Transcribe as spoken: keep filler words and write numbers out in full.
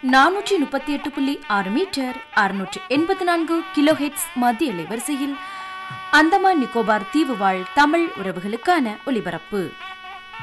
நானூற்றி முப்பத்தி எட்டு புள்ளி ஆறு மீட்டர் அறுநூற்று எண்பத்தி நான்கு கிலோ ஹெட்ஸ் மத்திய அலைவரிசையில் அந்தமான் நிக்கோபார் தீவு வாழ் தமிழ் உறவுகளுக்கான ஒலிபரப்பு.